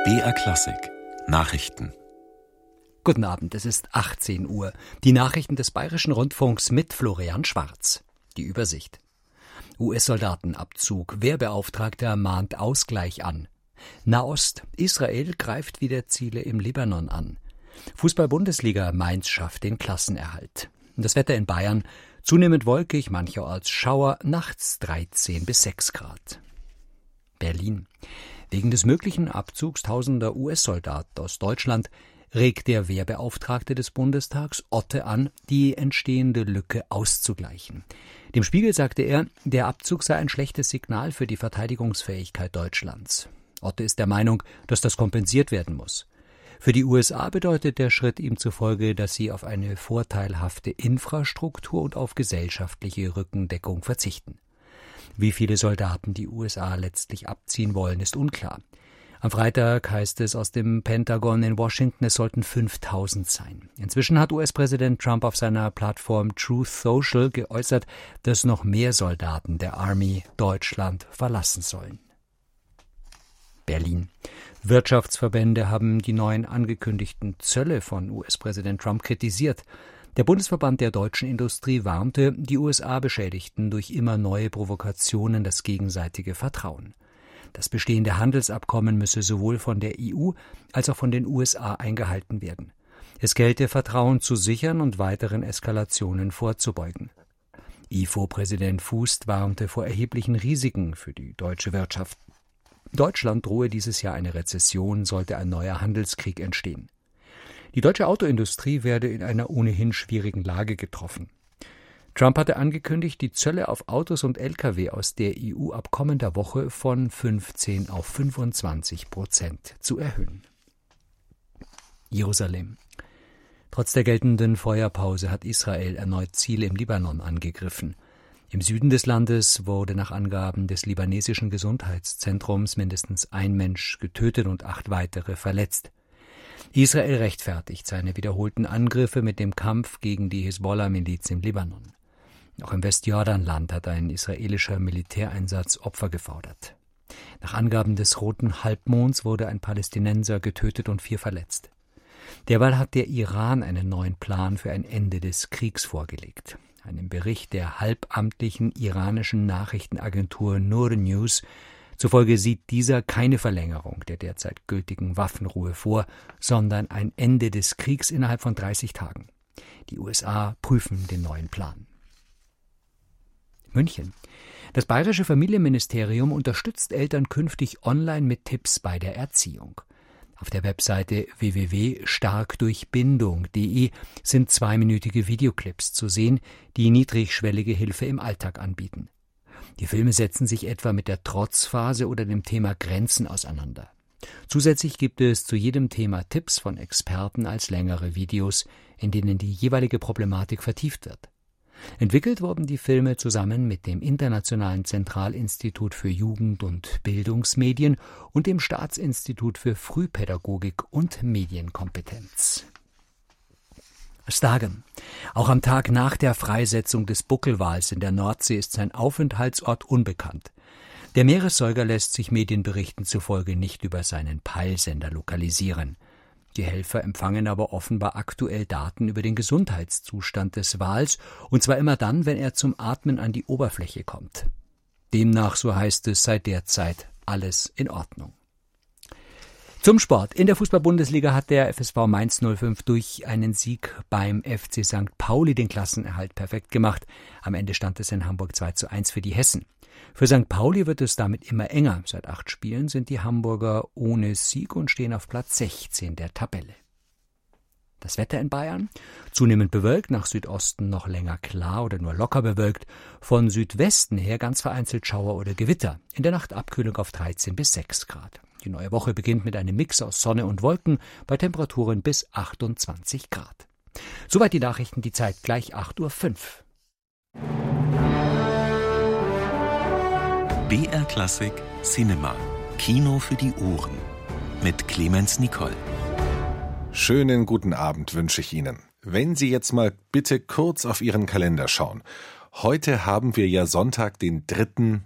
BR Klassik Nachrichten. Guten Abend, es ist 18 Uhr. Die Nachrichten des Bayerischen Rundfunks mit Florian Schwarz. Die Übersicht. US-Soldatenabzug. Wehrbeauftragter mahnt Ausgleich an. Nahost. Israel greift wieder Ziele im Libanon an. Fußball-Bundesliga. Mainz schafft den Klassenerhalt. Das Wetter in Bayern. Zunehmend wolkig, mancherorts Schauer, nachts 13 bis 6 Grad. Berlin. Wegen des möglichen Abzugs tausender US-Soldaten aus Deutschland regt der Wehrbeauftragte des Bundestags Otte an, die entstehende Lücke auszugleichen. Dem Spiegel sagte er, der Abzug sei ein schlechtes Signal für die Verteidigungsfähigkeit Deutschlands. Otte ist der Meinung, dass das kompensiert werden muss. Für die USA bedeutet der Schritt ihm zufolge, dass sie auf eine vorteilhafte Infrastruktur und auf gesellschaftliche Rückendeckung verzichten. Wie viele Soldaten die USA letztlich abziehen wollen, ist unklar. Am Freitag heißt es aus dem Pentagon in Washington, es sollten 5.000 sein. Inzwischen hat US-Präsident Trump auf seiner Plattform Truth Social geäußert, dass noch mehr Soldaten der Army Deutschland verlassen sollen. Berlin. Wirtschaftsverbände haben die neuen angekündigten Zölle von US-Präsident Trump kritisiert. Der Bundesverband der deutschen Industrie warnte, die USA beschädigten durch immer neue Provokationen das gegenseitige Vertrauen. Das bestehende Handelsabkommen müsse sowohl von der EU als auch von den USA eingehalten werden. Es gelte, Vertrauen zu sichern und weiteren Eskalationen vorzubeugen. IFO-Präsident Fußt warnte vor erheblichen Risiken für die deutsche Wirtschaft. Deutschland drohe dieses Jahr eine Rezession, sollte ein neuer Handelskrieg entstehen. Die deutsche Autoindustrie werde in einer ohnehin schwierigen Lage getroffen. Trump hatte angekündigt, die Zölle auf Autos und Lkw aus der EU ab kommender Woche von 15 auf 25% zu erhöhen. Jerusalem. Trotz der geltenden Feuerpause hat Israel erneut Ziele im Libanon angegriffen. Im Süden des Landes wurde nach Angaben des libanesischen Gesundheitszentrums mindestens ein Mensch getötet und 8 weitere verletzt. Israel rechtfertigt seine wiederholten Angriffe mit dem Kampf gegen die Hisbollah-Miliz im Libanon. Auch im Westjordanland hat ein israelischer Militäreinsatz Opfer gefordert. Nach Angaben des Roten Halbmonds wurde ein Palästinenser getötet und 4 verletzt. Derweil hat der Iran einen neuen Plan für ein Ende des Kriegs vorgelegt. Einem Bericht der halbamtlichen iranischen Nachrichtenagentur Noor News zufolge sieht dieser keine Verlängerung der derzeit gültigen Waffenruhe vor, sondern ein Ende des Kriegs innerhalb von 30 Tagen. Die USA prüfen den neuen Plan. München. Das Bayerische Familienministerium unterstützt Eltern künftig online mit Tipps bei der Erziehung. Auf der Webseite www.starkdurchbindung.de sind 2-minütige Videoclips zu sehen, die niedrigschwellige Hilfe im Alltag anbieten. Die Filme setzen sich etwa mit der Trotzphase oder dem Thema Grenzen auseinander. Zusätzlich gibt es zu jedem Thema Tipps von Experten als längere Videos, in denen die jeweilige Problematik vertieft wird. Entwickelt wurden die Filme zusammen mit dem Internationalen Zentralinstitut für Jugend- und Bildungsmedien und dem Staatsinstitut für Frühpädagogik und Medienkompetenz. Skagen. Auch am Tag nach der Freisetzung des Buckelwals in der Nordsee ist sein Aufenthaltsort unbekannt. Der Meeressäuger lässt sich Medienberichten zufolge nicht über seinen Peilsender lokalisieren. Die Helfer empfangen aber offenbar aktuell Daten über den Gesundheitszustand des Wals, und zwar immer dann, wenn er zum Atmen an die Oberfläche kommt. Demnach, so heißt es, sei derzeit alles in Ordnung. Zum Sport. In der Fußball-Bundesliga hat der FSV Mainz 05 durch einen Sieg beim FC St. Pauli den Klassenerhalt perfekt gemacht. Am Ende stand es in Hamburg 2:1 für die Hessen. Für St. Pauli wird es damit immer enger. Seit 8 Spielen sind die Hamburger ohne Sieg und stehen auf Platz 16 der Tabelle. Das Wetter in Bayern? Zunehmend bewölkt, nach Südosten noch länger klar oder nur locker bewölkt. Von Südwesten her ganz vereinzelt Schauer oder Gewitter. In der Nacht Abkühlung auf 13 bis 6 Grad. Die neue Woche beginnt mit einem Mix aus Sonne und Wolken bei Temperaturen bis 28 Grad. Soweit die Nachrichten, die Zeit gleich 8:05 Uhr. BR Klassik Cinema. Kino für die Ohren. Mit Clemens Nicol. Schönen guten Abend wünsche ich Ihnen. Wenn Sie jetzt mal bitte kurz auf Ihren Kalender schauen. Heute haben wir ja Sonntag, den 3.